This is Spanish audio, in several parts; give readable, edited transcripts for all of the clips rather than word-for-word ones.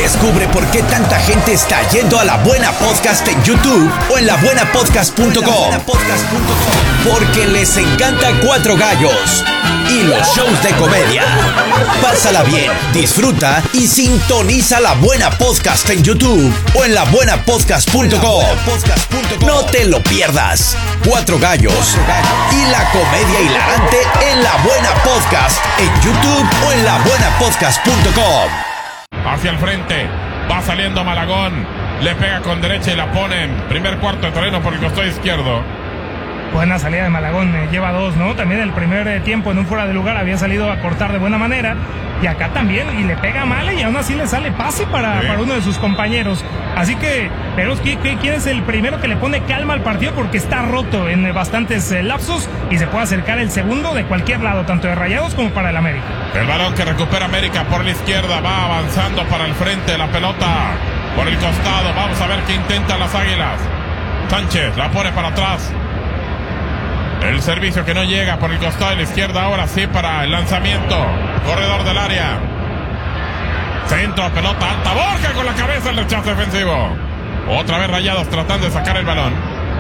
Descubre por qué tanta gente está yendo a La Buena Podcast en YouTube o en labuenapodcast.com. Porque les encanta Cuatro Gallos y los shows de comedia. Pásala bien, disfruta y sintoniza La Buena Podcast en YouTube o en labuenapodcast.com. No te lo pierdas. Cuatro Gallos y la comedia hilarante en La Buena Podcast en YouTube o en labuenapodcast.com. Hacia el frente, va saliendo Malagón, le pega con derecha y la pone en primer cuarto de terreno por el costado izquierdo. Buena salida de Malagón, lleva dos, ¿no? También el primer tiempo en un fuera de lugar había salido a cortar de buena manera. Y acá también, y le pega mal y aún así le sale pase para uno de sus compañeros. Así que, pero ¿quién es el primero que le pone calma al partido? Porque está roto en bastantes lapsos y se puede acercar el segundo de cualquier lado, tanto de Rayados como para el América. El balón que recupera América por la izquierda, va avanzando para el frente, la pelota por el costado. Vamos a ver qué intentan las Águilas. Sánchez la pone para atrás. El servicio que no llega por el costado de la izquierda, ahora sí para el lanzamiento. Corredor del área. Centro, pelota alta. Borja con la cabeza, el rechazo defensivo. Otra vez Rayados tratando de sacar el balón.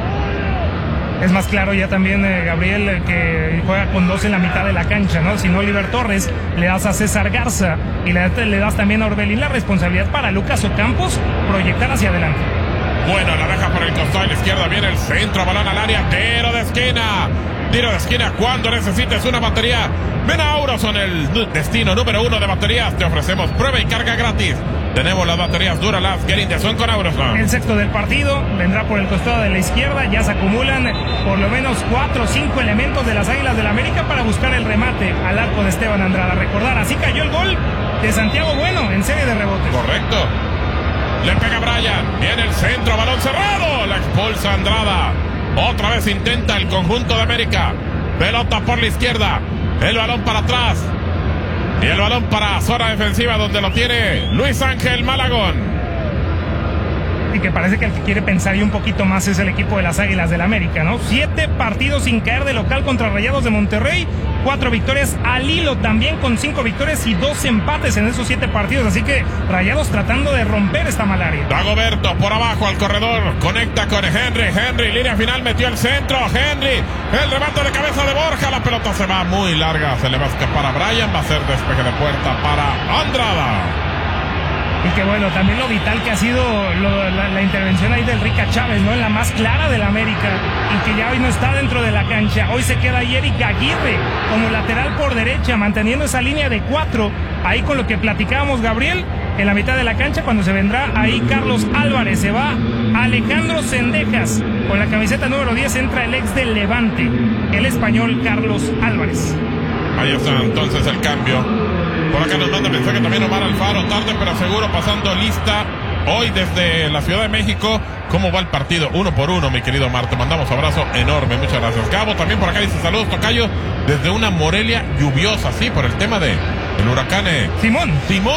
Es más claro ya también, Gabriel, que juega con dos en la mitad de la cancha, ¿no? Si no, Oliver Torres, le das a César Garza y le das también a Orbelín la responsabilidad para Lucas Ocampos proyectar hacia adelante. Bueno, la deja por el costado de la izquierda. Viene el centro, balón al área. Tiro de esquina. Tiro de esquina cuando necesites una batería. Ven a Auroson, el destino número 1 de baterías. Te ofrecemos prueba y carga gratis. Tenemos las baterías Duralast Get son con Auroson. El sexto del partido vendrá por el costado de la izquierda. Ya se acumulan por lo menos 4 o 5 elementos de las Águilas del América para buscar el remate al arco de Esteban Andrada. Recordar, así cayó el gol de Santiago Bueno en serie de rebotes. Correcto. Le pega Brian, viene el centro, balón cerrado, la expulsa Andrada. Otra vez intenta el conjunto de América. Pelota por la izquierda, el balón para atrás. Y el balón para zona defensiva donde lo tiene Luis Ángel Malagón. Y que parece que el que quiere pensar y un poquito más es el equipo de las Águilas del América, ¿no? 7 partidos sin caer de local contra Rayados de Monterrey, 4 victorias al hilo también con 5 victorias y 2 empates en esos 7 partidos, así que Rayados tratando de romper esta malaria. Dagoberto por abajo al corredor, conecta con Henry, línea final, metió el centro, Henry, el remate de cabeza de Borja, la pelota se va muy larga, se le va a escapar a Brian, va a ser despeje de puerta para Andrada. Y que bueno, también lo vital que ha sido la intervención ahí del Rica Chávez, ¿no? En la más clara del América, y que ya hoy no está dentro de la cancha. Hoy se queda ahí Eric Aguirre como lateral por derecha, manteniendo esa línea de 4, ahí con lo que platicábamos, Gabriel, en la mitad de la cancha, cuando se vendrá ahí Carlos Álvarez. Se va Alejandro Cendejas, con la camiseta número 10 entra el ex del Levante, el español Carlos Álvarez. Ahí está entonces el cambio. Por acá nos manda mensaje también Omar Alfaro, tarde pero seguro, pasando lista hoy desde la Ciudad de México. ¿Cómo va el partido? 1 por 1, mi querido Omar, te mandamos abrazo enorme, muchas gracias. Gabo también por acá dice saludos, tocayo, desde una Morelia lluviosa, sí, por el tema de el huracán Simón,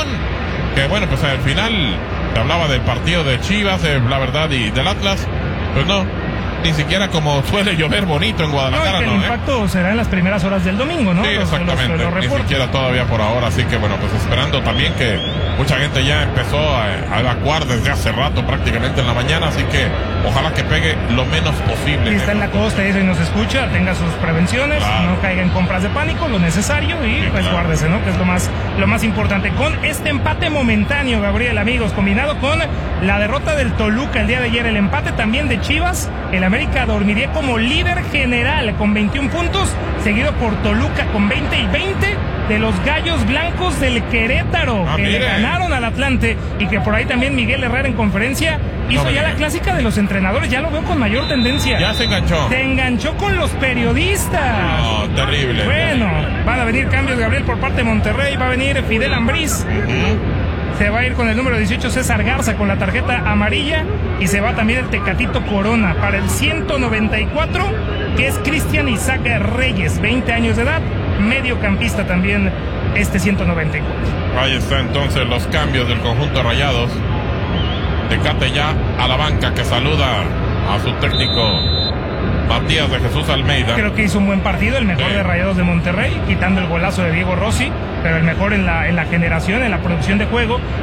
que bueno, pues al final te hablaba del partido de Chivas, la verdad, y del Atlas, pues no, ni siquiera como suele llover bonito en Guadalajara, el impacto será en las primeras horas del domingo, ¿no? Sí, exactamente, ni siquiera todavía por ahora, así que bueno, pues esperando también que mucha gente ya empezó a evacuar desde hace rato, prácticamente en la mañana, así que ojalá que pegue lo menos posible. Si está en la costa y nos escucha, tenga sus prevenciones, claro, no caiga en compras de pánico, lo necesario, y sí, resguárdese, ¿no? Que es lo más importante. Con este empate momentáneo, Gabriel, amigos, combinado con la derrota del Toluca el día de ayer, el empate también de Chivas, el América dormiría como líder general con 21 puntos, seguido por Toluca con 20 y 20 de los Gallos Blancos del Querétaro, que le ganaron al Atlante, y que por ahí también Miguel Herrera en conferencia hizo ya la clásica de los entrenadores, ya lo veo con mayor tendencia. Ya se enganchó. Se enganchó con los periodistas. No, terrible. Bueno, van a venir cambios, Gabriel, por parte de Monterrey, va a venir Fidel Ambriz. Se va a ir con el número 18 César Garza con la tarjeta amarilla, y se va también el Tecatito Corona para el 194, que es Cristian Isaac Reyes, 20 años de edad, mediocampista también este 194. Ahí está entonces los cambios del conjunto Rayados. Tecate ya a la banca, que saluda a su técnico Matías de Jesús Almeida. Creo que hizo un buen partido, el mejor de Rayados de Monterrey, quitando el golazo de Diego Rossi, pero el mejor en la generación, en la producción de juego.